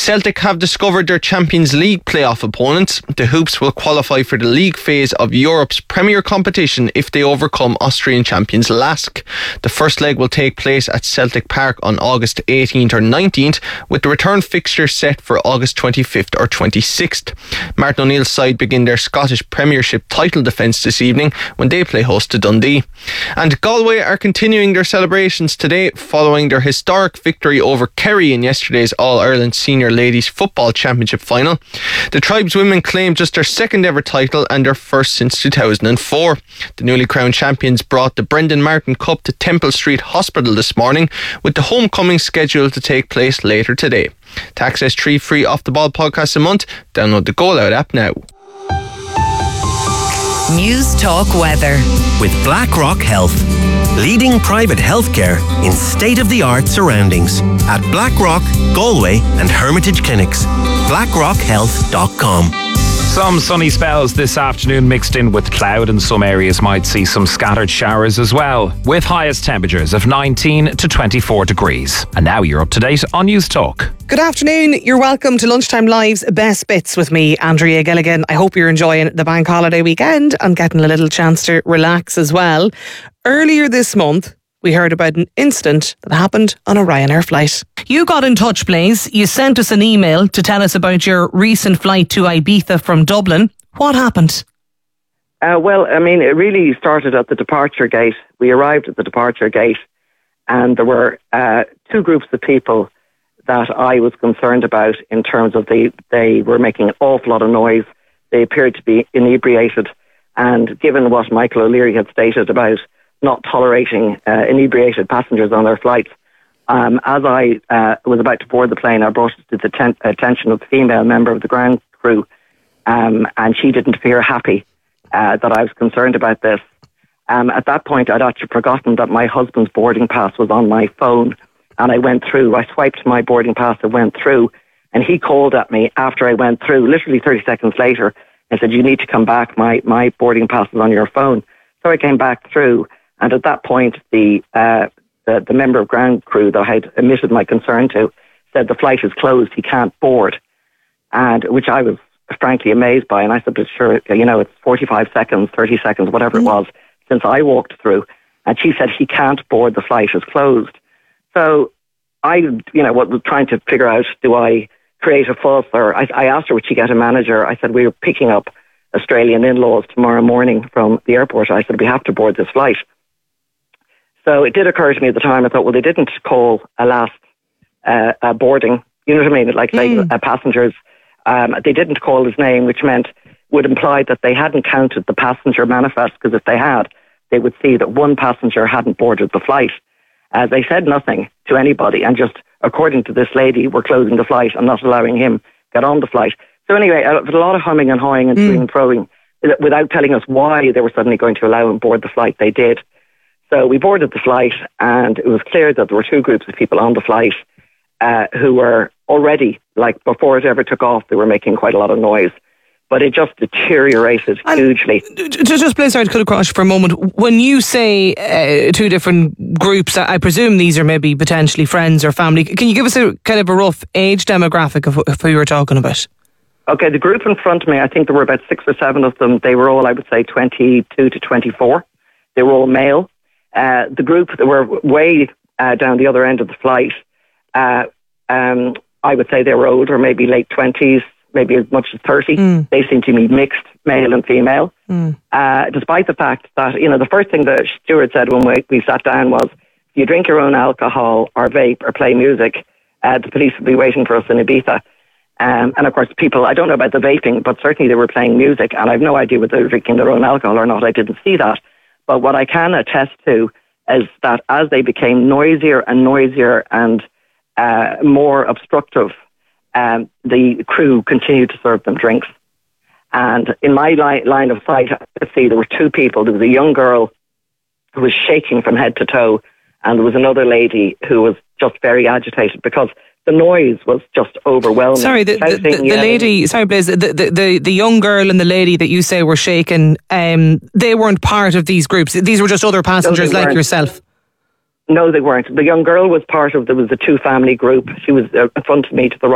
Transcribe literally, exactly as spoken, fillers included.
Celtic have discovered their Champions League playoff opponents. The Hoops will qualify for the league phase of Europe's premier competition if they overcome Austrian champions Lask. The first leg will take place at Celtic Park on August eighteenth or nineteenth, with the return fixture set for August twenty-fifth or twenty-sixth. Martin O'Neill's side begin their Scottish Premiership title defence this evening when they play host to Dundee. And Galway are continuing their celebrations today following their historic victory over Kerry in yesterday's All-Ireland Senior Ladies Football Championship final. The tribeswomen claimed just their second ever title and their first since two thousand four. The newly crowned champions brought the Brendan Martin Cup to Temple Street Hospital this morning, with the homecoming scheduled to take place later today. To access three free Off The Ball podcasts a month, download the Goal Out app now. News Talk Weather with BlackRock Health, leading private healthcare in state-of-the-art surroundings at Blackrock, Galway and Hermitage Clinics. blackrock health dot com. Some sunny spells this afternoon mixed in with cloud, and some areas might see some scattered showers as well, with highest temperatures of nineteen to twenty-four degrees. And now you're up to date on News Talk. Good afternoon. You're welcome to Lunchtime Live's Best Bits with me, Andrea Gilligan. I hope you're enjoying the bank holiday weekend and getting a little chance to relax as well. Earlier this month, we heard about an incident that happened on a Ryanair flight. You got in touch, Blaze. You sent us an email to tell us about your recent flight to Ibiza from Dublin. What happened? Uh, well, I mean, it really started at the departure gate. We arrived at the departure gate and there were uh, two groups of people that I was concerned about in terms of they, they were making an awful lot of noise. They appeared to be inebriated. And given what Michael O'Leary had stated about not tolerating uh, inebriated passengers on their flights, um, as I uh, was about to board the plane, I brought it to the ten- attention of the female member of the ground crew, um, and she didn't appear happy uh, that I was concerned about this. Um, at that point, I'd actually forgotten that my husband's boarding pass was on my phone, and I went through. I swiped my boarding pass and went through, and he called at me after I went through, literally thirty seconds later, and said, "You need to come back. My, my boarding pass is on your phone." So I came back through. And at that point, the, uh, the the member of ground crew that I had emitted my concern to said, "The flight is closed, he can't board." And which I was frankly amazed by. And I said, "But sure, you know, it's forty-five seconds, thirty seconds, whatever it was, since I walked through." And she said, "He can't board, the flight is closed." So I, you know, what was trying to figure out, do I create a fuss? Or I, I asked her, would she get a manager? I said, "We were picking up Australian in-laws tomorrow morning from the airport." I said, "We have to board this flight." So it did occur to me at the time, I thought, well, they didn't call a last uh, a boarding, you know what I mean, like say mm. uh, passengers. Um, they didn't call his name, which meant, would imply that they hadn't counted the passenger manifest, because if they had, they would see that one passenger hadn't boarded the flight. Uh, they said nothing to anybody, and just, according to this lady, were closing the flight and not allowing him get on the flight. So anyway, uh, there was a lot of humming and hawing and mm. throwing without telling us why they were suddenly going to allow him board the flight. They did. So we boarded the flight, and it was clear that there were two groups of people on the flight uh, who were already, like before it ever took off, they were making quite a lot of noise. But it just deteriorated and hugely. Just, please, sorry to cut across for a moment. When you say uh, two different groups, I presume these are maybe potentially friends or family. Can you give us a kind of a rough age demographic of, of who you were talking about? Okay, the group in front of me, I think there were about six or seven of them. They were all, I would say, twenty-two to twenty-four. They were all male. Uh, the group that were way uh, down the other end of the flight, uh, um, I would say they were older, maybe late twenties, maybe as much as thirty. Mm. They seem to be mixed, male and female. Mm. Uh, despite the fact that, you know, the first thing the steward said when we, we sat down was, if you drink your own alcohol or vape or play music, uh, the police will be waiting for us in Ibiza. Um, and of course, people, I don't know about the vaping, but certainly they were playing music, and I have no idea whether they were drinking their own alcohol or not. I didn't see that. But what I can attest to is that as they became noisier and noisier and uh, more obstructive, um, the crew continued to serve them drinks. And in my li- line of sight, I could see there were two people. There was a young girl who was shaking from head to toe, and there was another lady who was just very agitated because the noise was just overwhelming. Sorry, the, the, the, the lady, sorry Blaze, the, the, the, the young girl and the lady that you say were shaken, um, they weren't part of these groups. These were just other passengers no, like yourself. No, they weren't. The young girl was part of, there was a two family group. She was uh, in front of me to the right.